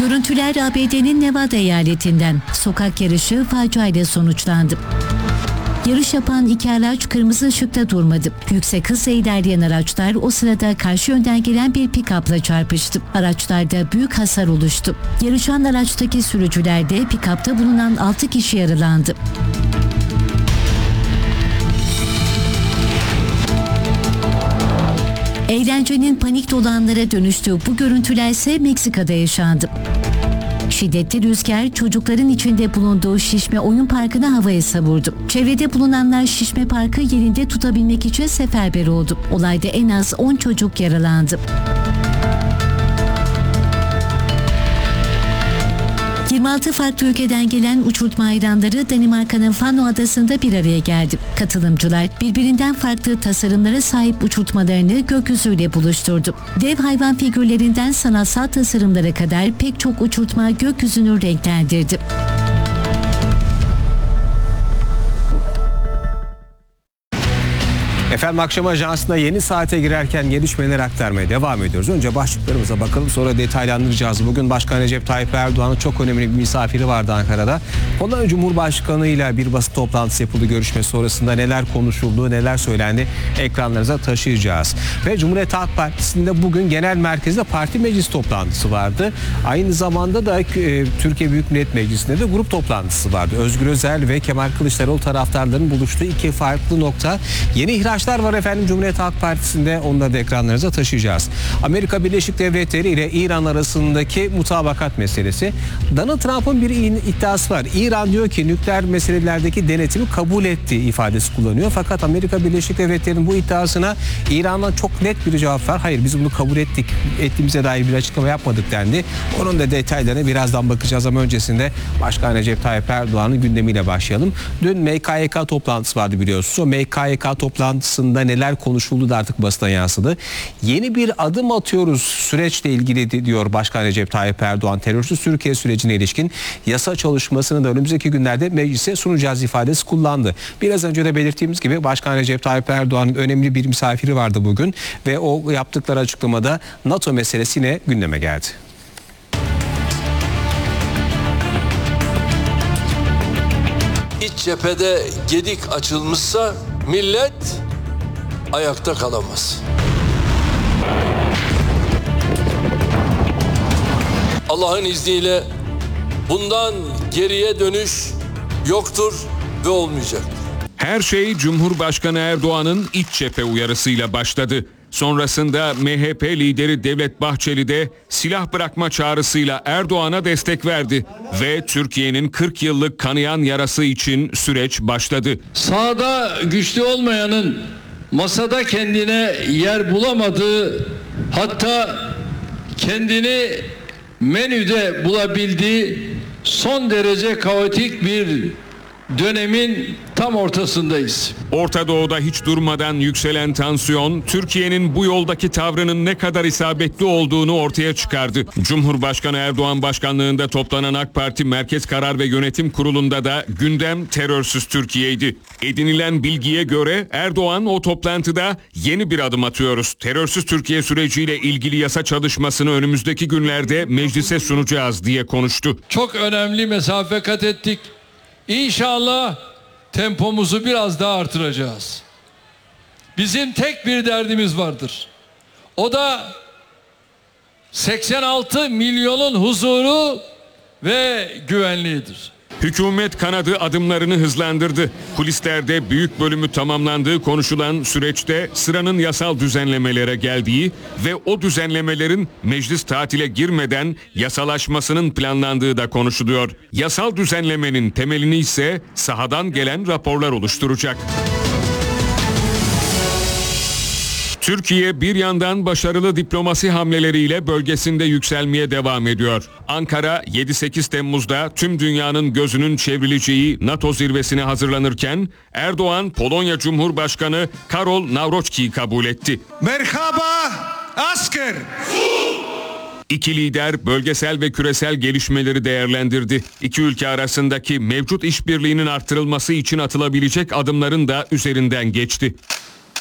Görüntüler ABD'nin Nevada eyaletinden. Sokak yarışı faciayla sonuçlandı. Yarış yapan iki araç kırmızı ışıkta durmadı. Yüksek hızla ilerleyen araçlar o sırada karşı yönden gelen bir pick-up'la çarpıştı. Araçlarda büyük hasar oluştu. Yarışan araçtaki sürücüler de pick-up'ta bulunan 6 kişi yaralandı. Eğlencenin panik dolu anlara dönüştüğü bu görüntüler ise Meksika'da yaşandı. Şiddetli rüzgar çocukların içinde bulunduğu Şişme Oyun Parkı'nı havaya savurdu. Çevrede bulunanlar Şişme Parkı yerinde tutabilmek için seferber oldu. Olayda en az 10 çocuk yaralandı. 26 farklı ülkeden gelen uçurtma hayranları Danimarka'nın Fano Adası'nda bir araya geldi. Katılımcılar birbirinden farklı tasarımlara sahip uçurtmalarını gökyüzüyle buluşturdu. Dev hayvan figürlerinden sanatsal tasarımlara kadar pek çok uçurtma gökyüzünü renklendirdi. Efendim akşam ajansına yeni saate girerken gelişmeleri aktarmaya devam ediyoruz. Önce başlıklarımıza bakalım, sonra detaylandıracağız. Bugün Başkan Recep Tayyip Erdoğan'ın çok önemli bir misafiri vardı Ankara'da. Polonya Cumhurbaşkanı ile bir basın toplantısı yapıldı. Görüşme sonrasında neler konuşuldu, neler söylendi ekranlarınıza taşıyacağız. Ve Cumhuriyet Halk Partisi'nde bugün genel merkezde parti meclis toplantısı vardı. Aynı zamanda da Türkiye Büyük Millet Meclisi'nde de grup toplantısı vardı. Özgür Özel ve Kemal Kılıçdaroğlu taraftarlarının buluştuğu iki farklı nokta. Yeni ihraçlar var efendim Cumhuriyet Halk Partisi'nde, onları da ekranlarınıza taşıyacağız. Amerika Birleşik Devletleri ile İran arasındaki mutabakat meselesi. Donald Trump'ın bir iddiası var. İran diyor ki nükleer meselelerdeki denetimi kabul etti ifadesi kullanıyor. Fakat Amerika Birleşik Devletleri'nin bu iddiasına İran'dan çok net bir cevap var. Hayır, biz bunu kabul ettiğimize dair bir açıklama yapmadık dendi. Onun da detaylarına birazdan bakacağız ama öncesinde Başkan Recep Tayyip Erdoğan'ın gündemiyle başlayalım. Dün MKYK toplantısı vardı biliyorsunuz. O MKYK toplantısında neler konuşuldu da artık basına yansıdı. Yeni bir adım atıyoruz süreçle ilgili diyor Başkan Recep Tayyip Erdoğan. Terörsüz Türkiye sürecine ilişkin yasa çalışmasını da önümüzdeki günlerde meclise sunacağız ifadesi kullandı. Biraz önce de belirttiğimiz gibi Başkan Recep Tayyip Erdoğan'ın önemli bir misafiri vardı bugün ve o yaptıkları açıklamada NATO meselesi yine gündeme geldi. İç cephede gedik açılmışsa millet ayakta kalamaz. Allah'ın izniyle bundan geriye dönüş yoktur ve olmayacaktır. Her şey Cumhurbaşkanı Erdoğan'ın iç cephe uyarısıyla başladı. Sonrasında MHP lideri Devlet Bahçeli de silah bırakma çağrısıyla Erdoğan'a destek verdi ve Türkiye'nin 40 yıllık kanayan yarası için süreç başladı. Sahada güçlü olmayanın masada kendine yer bulamadığı, hatta kendini menüde bulabildiği son derece kaotik bir dönemin tam ortasındayız. Orta Doğu'da hiç durmadan yükselen tansiyon, Türkiye'nin bu yoldaki tavrının ne kadar isabetli olduğunu ortaya çıkardı. Cumhurbaşkanı Erdoğan başkanlığında toplanan AK Parti Merkez Karar ve Yönetim Kurulu'nda da gündem terörsüz Türkiye'ydi. Edinilen bilgiye göre Erdoğan o toplantıda yeni bir adım atıyoruz. Terörsüz Türkiye süreciyle ilgili yasa çalışmasını önümüzdeki günlerde meclise sunacağız diye konuştu. Çok önemli mesafe kat ettik. İnşallah tempomuzu biraz daha artıracağız. Bizim tek bir derdimiz vardır. O da 86 milyonun huzuru ve güvenliğidir. Hükümet kanadı adımlarını hızlandırdı. Kulislerde büyük bölümü tamamlandığı konuşulan süreçte sıranın yasal düzenlemelere geldiği ve o düzenlemelerin meclis tatile girmeden yasalaşmasının planlandığı da konuşuluyor. Yasal düzenlemenin temelini ise sahadan gelen raporlar oluşturacak. Türkiye bir yandan başarılı diplomasi hamleleriyle bölgesinde yükselmeye devam ediyor. Ankara 7-8 Temmuz'da tüm dünyanın gözünün çevrileceği NATO zirvesine hazırlanırken Erdoğan Polonya Cumhurbaşkanı Karol Nawrocki'yi kabul etti. Merhaba asker. İki lider bölgesel ve küresel gelişmeleri değerlendirdi. İki ülke arasındaki mevcut işbirliğinin artırılması için atılabilecek adımların da üzerinden geçti.